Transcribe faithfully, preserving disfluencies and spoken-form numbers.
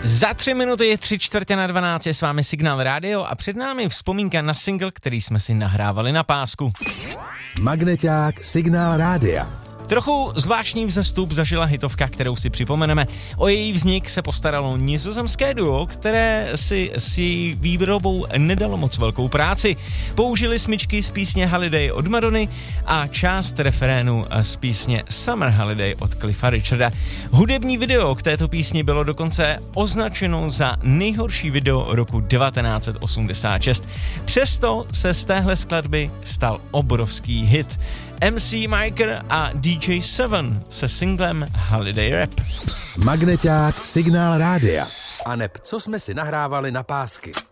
Za tři minuty, tři čtvrtě na dvanáct je s vámi Signál Radio a před námi vzpomínka na single, který jsme si nahrávali na pásku. Magneťák Signál Rádia. Trochu zvláštní vzestup zažila hitovka, kterou si připomeneme. O její vznik se postaralo nizozemské duo, které si s její výrobou nedalo moc velkou práci. Použili smyčky z písně Holiday od Madony a část referénu z písně Summer Holiday od Cliffa Richarda. Hudební video k této písni bylo dokonce označeno za nejhorší video roku devatenáct set osmdesát šest. Přesto se z téhle skladby stal obrovský hit. M C Miker a D J Seven se singlem Holiday Rap. Magneťák Signál Rádia. A neb, co jsme si nahrávali na pásky.